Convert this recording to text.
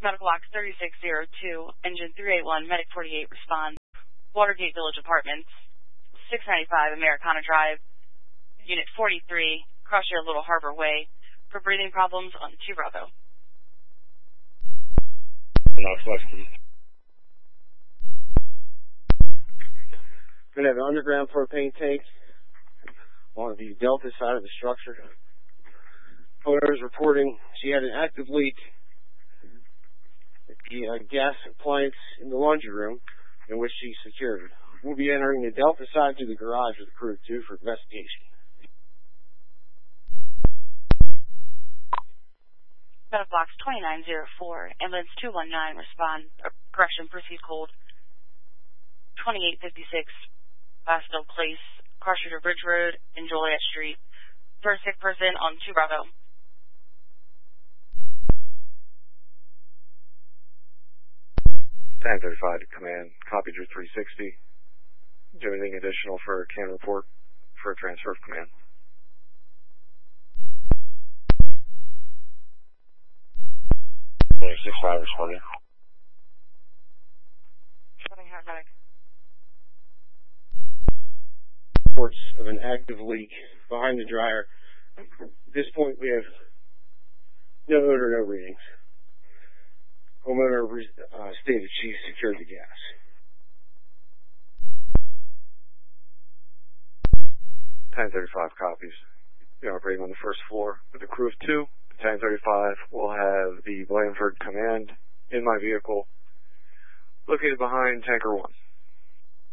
Medical Box 3602, Engine 381, Medic 48, respond. Watergate Village Apartments, 695 Americana Drive, Unit 43, Crossshare Little Harbor Way, for breathing problems on 2 Bravo. We're going to have an underground propane tank on the Delta side of the structure. Owner is reporting she had an active leak at the gas appliance in the laundry room in which she secured. We'll be entering the Delta side to the garage with the crew 2 for investigation. Medical Box 2904, Ambulance 219, respond. Correction, proceed cold. 2856, Bastille Place, Crossshare Bridge Road, and Joliet Street. For a sick person on 2 Bravo. Time 35 to command. Copy your 360. Do anything additional for a can report for a transfer of command. There's 6-5 responding. Medic. Reports of an active leak behind the dryer. At this point, we have no odor, no readings. Homeowner stated she secured the gas. Time 35 copies. We are operating on the first floor with a crew of 2. Time 35 will have the Blandford Command in my vehicle located behind Tanker 1.